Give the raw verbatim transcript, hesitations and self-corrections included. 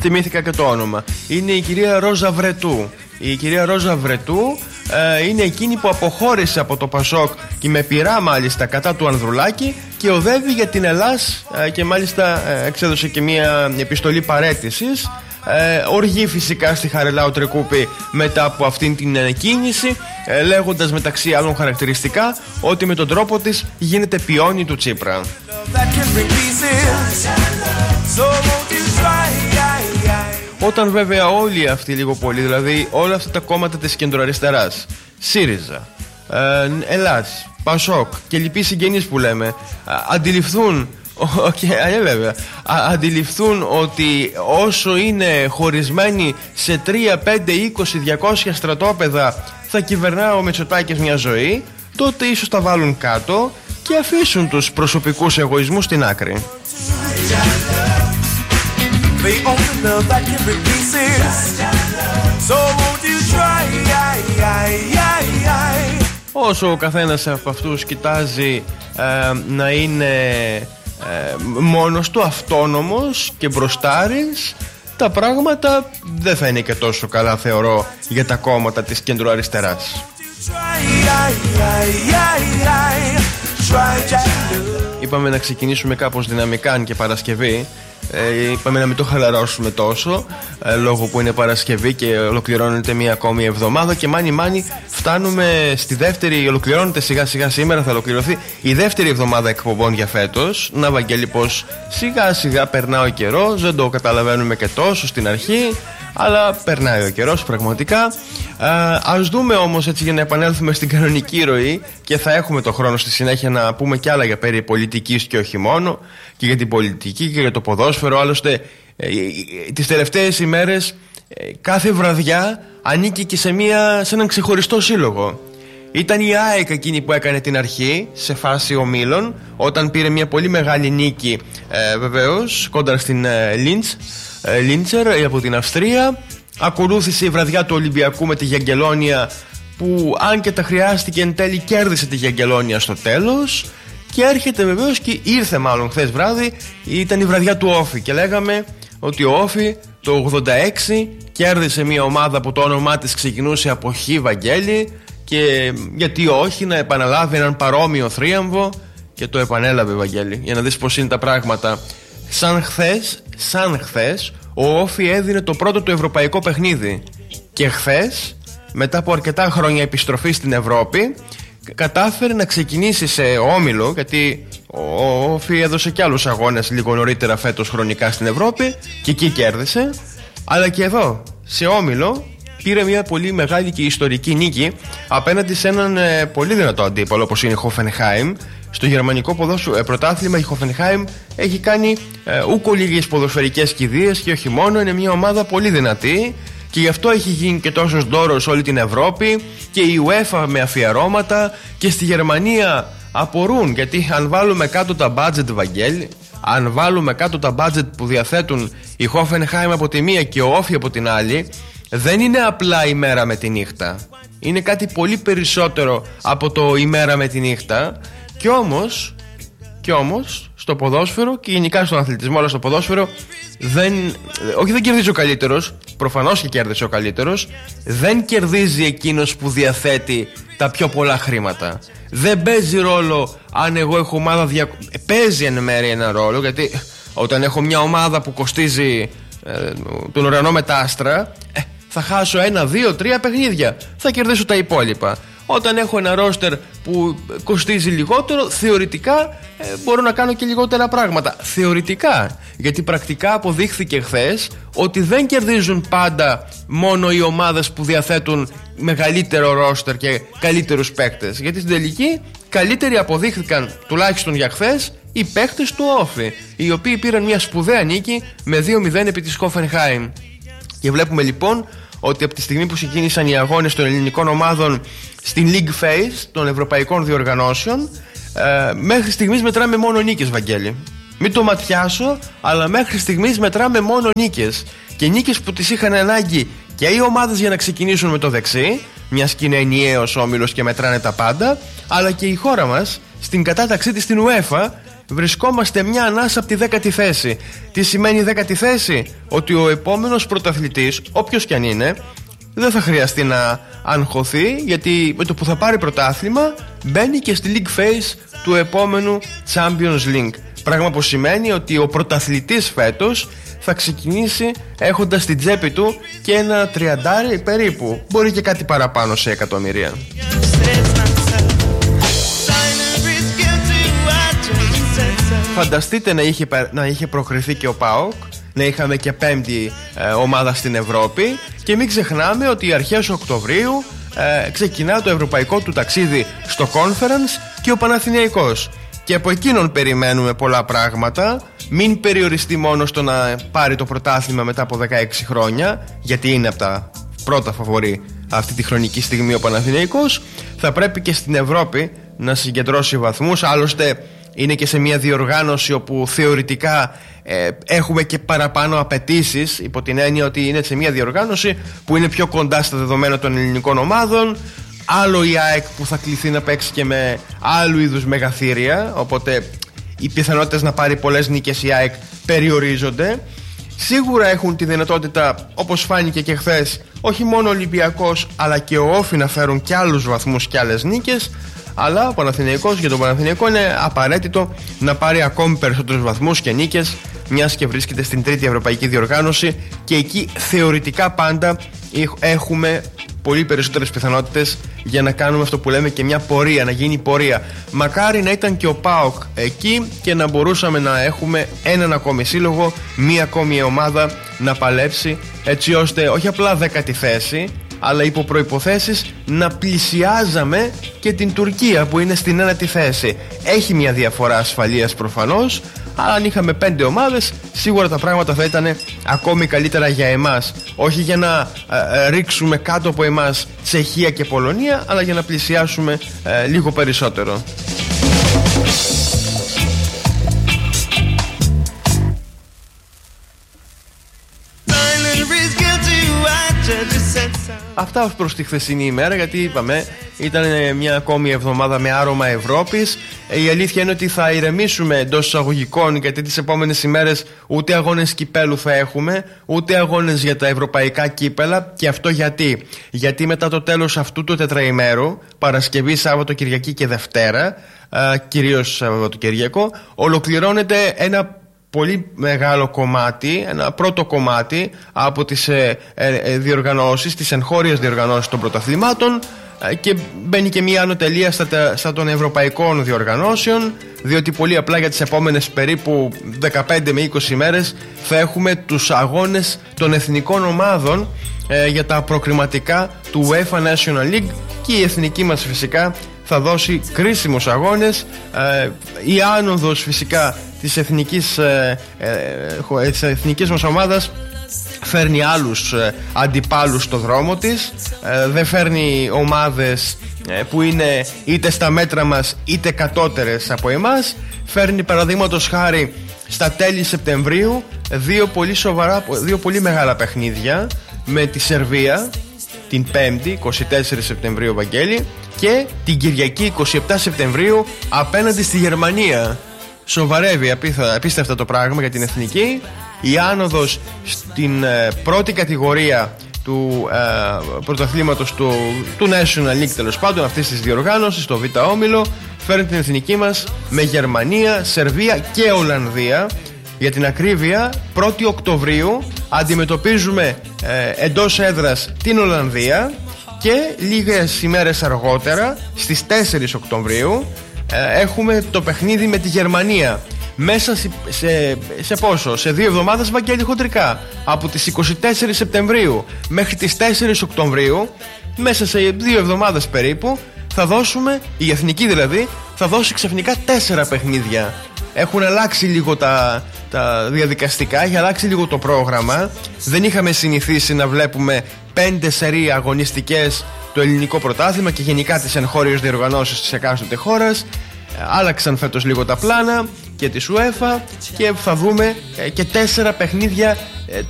θυμήθηκα και το όνομα. Είναι η κυρία Ρόζα Βρετού. Η κυρία Ρόζα Βρετού ε, είναι εκείνη που αποχώρησε από το Πασόκ και με πειρά μάλιστα κατά του Ανδρουλάκη και οδεύει για την Ελλάς ε, και μάλιστα ε, εξέδωσε και μια επιστολή παραίτησης. Ε, οργή φυσικά στη Χαριλάου Τρικούπη μετά από αυτήν την ε, κίνηση, ε, λέγοντας μεταξύ άλλων χαρακτηριστικά ότι με τον τρόπο της γίνεται πιόνι του Τσίπρα. Όταν βέβαια όλοι αυτοί λίγο πολύ, δηλαδή όλα αυτά τα κόμματα της κεντροαριστεράς, ΣΥΡΙΖΑ, ε, Ελλάς, Πασόκ και λοιποί συγγενείς που λέμε, αντιληφθούν Okay, ε, βέβαια. Α, αντιληφθούν ότι όσο είναι χωρισμένοι σε τρία, πέντε, είκοσι, διακόσια στρατόπεδα θα κυβερνά ο Μητσοτάκης μια ζωή, τότε ίσως τα βάλουν κάτω και αφήσουν τους προσωπικούς εγωισμούς στην άκρη. Όσο ο καθένας από αυτούς κοιτάζει ε, να είναι Ε, μόνος του, αυτόνομος και μπροστάρης, τα πράγματα δεν θα είναι και τόσο καλά, θεωρώ, για τα κόμματα της κεντροαριστεράς. Είπαμε να ξεκινήσουμε κάπως δυναμικά, αν και Παρασκευή. Ε, είπαμε να μην το χαλαρώσουμε τόσο, ε, λόγω που είναι Παρασκευή και ολοκληρώνεται μια ακόμη εβδομάδα και μάνι μάνι φτάνουμε στη δεύτερη, ολοκληρώνεται σιγά σιγά σήμερα, θα ολοκληρωθεί η δεύτερη εβδομάδα εκπομπών για φέτος. Να, Βαγγέλη, πως σιγά σιγά περνάει ο καιρός, δεν το καταλαβαίνουμε και τόσο στην αρχή, αλλά περνάει ο καιρός πραγματικά. Α, ας δούμε όμως, έτσι, για να επανέλθουμε στην κανονική ροή, και θα έχουμε το χρόνο στη συνέχεια να πούμε κι άλλα για περί πολιτικής και όχι μόνο, και για την πολιτική και για το ποδόσφαιρο. Άλλωστε ε, ε, τις τελευταίες ημέρες ε, κάθε βραδιά ανήκει και σε, μια, σε έναν ξεχωριστό σύλλογο. Ήταν η ΑΕΚ εκείνη που έκανε την αρχή σε φάση ομίλων, όταν πήρε μια πολύ μεγάλη νίκη, ε, βεβαίως, κόντρα στην ε, Λίντς Λίντσερ από την Αυστρία. Ακολούθησε η βραδιά του Ολυμπιακού με τη Γιαγκελόνια, που αν και τα χρειάστηκε εν τέλει κέρδισε τη Γιαγκελόνια στο τέλος. Και έρχεται βεβαίως, και ήρθε μάλλον χθες βράδυ, ήταν η βραδιά του Όφη, και λέγαμε ότι ο Όφη το ογδόντα έξι κέρδισε μια ομάδα που το όνομά της ξεκινούσε από Χ, Βαγγέλη, και γιατί όχι να επαναλάβει έναν παρόμοιο θρίαμβο, και το επανέλαβε, Βαγγέλη, για να δεις πως είναι τα πράγματα. Σαν χθες, σαν χθες, ο Όφη έδινε το πρώτο του ευρωπαϊκό παιχνίδι. Και χθες, μετά από αρκετά χρόνια επιστροφή στην Ευρώπη, κατάφερε να ξεκινήσει σε όμιλο, γιατί ο Όφη έδωσε κι άλλους αγώνες λίγο νωρίτερα φέτος χρονικά στην Ευρώπη, και εκεί κέρδισε. Αλλά και εδώ, σε όμιλο, πήρε μια πολύ μεγάλη και ιστορική νίκη απέναντι σε έναν ε, πολύ δυνατό αντίπαλο, όπως είναι η Hoffenheim. Στο γερμανικό ποδόσου, ε, πρωτάθλημα η Hoffenheim έχει κάνει ε, ούκο λίγες ποδοσφαιρικές κηδείες, και όχι μόνο, είναι μια ομάδα πολύ δυνατή, και γι' αυτό έχει γίνει και τόσος ντόρος σε όλη την Ευρώπη, και η UEFA με αφιερώματα, και στη Γερμανία απορούν, γιατί αν βάλουμε κάτω τα budget, Βαγγέλη, αν βάλουμε κάτω τα budget που διαθέτουν η Hoffenheim από τη μία και ο Όφη από την άλλη, δεν είναι απλά η μέρα με τη νύχτα. Είναι κάτι πολύ περισσότερο από το ημέρα με τη νύχτα. Κι όμως, κι όμως στο ποδόσφαιρο, και γενικά στον αθλητισμό, αλλά στο ποδόσφαιρο δεν, όχι δεν κερδίζει ο καλύτερος, προφανώς και κέρδισε ο καλύτερος, δεν κερδίζει εκείνος που διαθέτει τα πιο πολλά χρήματα. Δεν παίζει ρόλο αν εγώ έχω ομάδα δια... Παίζει εν μέρει ένα ρόλο, γιατί όταν έχω μια ομάδα που κοστίζει ε, τον ουρανό με τα άστρα, ε, θα χάσω ένα, δύο, τρία παιχνίδια, θα κερδίσω τα υπόλοιπα. Όταν έχω ένα ρόστερ που κοστίζει λιγότερο, θεωρητικά ε, μπορώ να κάνω και λιγότερα πράγματα. Θεωρητικά, γιατί πρακτικά αποδείχθηκε χθες ότι δεν κερδίζουν πάντα μόνο οι ομάδες που διαθέτουν μεγαλύτερο ρόστερ και καλύτερους παίκτες. Γιατί στην τελική καλύτεροι αποδείχθηκαν, τουλάχιστον για χθες, οι παίκτες του Όφη, οι οποίοι πήραν μια σπουδαία νίκη με δύο μηδέν επί της Hoffenheim. Και βλέπουμε λοιπόν ότι από τη στιγμή που ξεκίνησαν οι αγώνες των ελληνικών ομάδων στην League Phase των ευρωπαϊκών διοργανώσεων, ε, μέχρι στιγμής μετράμε μόνο νίκες, Βαγγέλη. Μην το ματιάσω, αλλά μέχρι στιγμής μετράμε μόνο νίκες. Και νίκες που τις είχαν ανάγκη και οι ομάδες για να ξεκινήσουν με το δεξί, μιας και είναι ενιαίος όμιλος και μετράνε τα πάντα, αλλά και η χώρα μας στην κατάταξή της στην UEFA, βρισκόμαστε μια ανάσα από τη δέκατη θέση. Τι σημαίνει δέκατη θέση? Ότι ο επόμενος πρωταθλητής, όποιος κι αν είναι, δεν θα χρειαστεί να αγχωθεί, γιατί με το που θα πάρει πρωτάθλημα μπαίνει και στη League Phase του επόμενου Champions League. Πράγμα που σημαίνει ότι ο πρωταθλητής φέτος θα ξεκινήσει έχοντας στην τσέπη του και ένα τριαντάρι περίπου, μπορεί και κάτι παραπάνω σε εκατομμυρία. Φανταστείτε να είχε, να είχε προκριθεί και ο ΠΑΟΚ, να είχαμε και πέμπτη ε, ομάδα στην Ευρώπη, και μην ξεχνάμε ότι αρχές Οκτωβρίου ε, ξεκινά το ευρωπαϊκό του ταξίδι στο Conference και ο Παναθηναϊκός. Και από εκείνον περιμένουμε πολλά πράγματα. Μην περιοριστεί μόνο στο να πάρει το πρωτάθλημα μετά από δεκαέξι χρόνια, γιατί είναι από τα πρώτα φαβορί αυτή τη χρονική στιγμή ο Παναθηναϊκός. Θα πρέπει και στην Ευρώπη να συγκεντρώσει βαθμούς. Άλλωστε είναι και σε μια διοργάνωση όπου θεωρητικά ε, έχουμε και παραπάνω απαιτήσεις, υπό την έννοια ότι είναι σε μια διοργάνωση που είναι πιο κοντά στα δεδομένα των ελληνικών ομάδων. Άλλο η ΑΕΚ που θα κληθεί να παίξει και με άλλου είδους μεγαθύρια, οπότε οι πιθανότητες να πάρει πολλές νίκες η ΑΕΚ περιορίζονται. Σίγουρα έχουν τη δυνατότητα, όπως φάνηκε και χθες, όχι μόνο ο Ολυμπιακός αλλά και ο Όφι να φέρουν και άλλους βαθμούς και άλλες νίκες. Αλλά ο Παναθηναϊκός, για τον Παναθηναϊκό είναι απαραίτητο να πάρει ακόμη περισσότερους βαθμούς και νίκες, μιας και βρίσκεται στην τρίτη ευρωπαϊκή διοργάνωση, και εκεί θεωρητικά πάντα έχουμε πολύ περισσότερες πιθανότητες για να κάνουμε αυτό που λέμε και μια πορεία, να γίνει πορεία. Μακάρι να ήταν και ο ΠΑΟΚ εκεί και να μπορούσαμε να έχουμε έναν ακόμη σύλλογο, μία ακόμη ομάδα να παλέψει, έτσι ώστε όχι απλά δέκατη θέση, αλλά υπό προϋποθέσεις να πλησιάζαμε και την Τουρκία που είναι στην ένατη θέση. Έχει μια διαφορά ασφαλείας προφανώς, αλλά αν είχαμε πέντε ομάδες σίγουρα τα πράγματα θα ήταν ακόμη καλύτερα για εμάς. Όχι για να ε, ε, ρίξουμε κάτω από εμάς Τσεχία και Πολωνία, αλλά για να πλησιάσουμε ε, λίγο περισσότερο. Αυτά ως προς τη χθεσινή ημέρα, γιατί είπαμε ήταν μια ακόμη εβδομάδα με άρωμα Ευρώπης. Η αλήθεια είναι ότι θα ηρεμήσουμε εντός εισαγωγικών, γιατί τις επόμενες ημέρες ούτε αγώνες κυπέλου θα έχουμε, ούτε αγώνες για τα ευρωπαϊκά κύπελα. Και αυτό γιατί Γιατί μετά το τέλος αυτού του τετραημέρου, Παρασκευή, Σάββατο, Κυριακή και Δευτέρα, κυρίως Σαββατοκυριακό, ολοκληρώνεται ένα πολύ μεγάλο κομμάτι, ένα πρώτο κομμάτι από τις ε, ε, διοργανώσεις, τις εγχώριες διοργανώσεις των πρωταθλημάτων, ε, και μπαίνει και μία άνω τελεία στα, στα των ευρωπαϊκών διοργανώσεων, διότι πολύ απλά για τις επόμενες περίπου δεκαπέντε με είκοσι μέρες θα έχουμε τους αγώνες των εθνικών ομάδων ε, για τα προκριματικά του UEFA National League, και η εθνική μας φυσικά θα δώσει κρίσιμους αγώνες. ε, η άνοδος φυσικά της εθνικής, ε, ε, της εθνικής μας ομάδας φέρνει άλλους ε, αντιπάλους στο δρόμο της, ε, δεν φέρνει ομάδες ε, που είναι είτε στα μέτρα μας είτε κατώτερες από εμάς. Φέρνει παραδείγματος χάρη στα τέλη Σεπτεμβρίου δύο πολύ σοβαρά, δύο πολύ μεγάλα παιχνίδια με τη Σερβία την Πέμπτη είκοσι τέσσερις Σεπτεμβρίου, Βαγγέλη, και την Κυριακή είκοσι επτά Σεπτεμβρίου απέναντι στη Γερμανία. Σοβαρεύει απίστευτα το πράγμα για την εθνική. Η άνοδος στην ε, πρώτη κατηγορία του ε, πρωταθλήματος του, του National League, τέλος πάντων αυτής της διοργάνωσης, το Β' Όμιλο, φέρνει την εθνική μας με Γερμανία, Σερβία και Ολλανδία. Για την ακρίβεια, πρώτη Οκτωβρίου αντιμετωπίζουμε ε, εντός έδρας την Ολλανδία, και λίγες ημέρες αργότερα, στις τέσσερις Οκτωβρίου, ε, έχουμε το παιχνίδι με τη Γερμανία. Μέσα σε, σε, σε πόσο, σε δύο εβδομάδες, Βαγγέλη, χοντρικά, από τις είκοσι τέσσερις Σεπτεμβρίου μέχρι τις τέσσερις Οκτωβρίου, μέσα σε δύο εβδομάδες περίπου, θα δώσουμε, η εθνική δηλαδή, θα δώσει ξαφνικά τέσσερα παιχνίδια. Έχουν αλλάξει λίγο τα, τα διαδικαστικά, έχει αλλάξει λίγο το πρόγραμμα. Δεν είχαμε συνηθίσει να βλέπουμε πέντε σερί αγωνιστικές το ελληνικό πρωτάθλημα και γενικά τις εγχώριες διοργανώσεις της εκάστοτε χώρας. Άλλαξαν φέτος λίγο τα πλάνα και της UEFA, και θα δούμε και τέσσερα παιχνίδια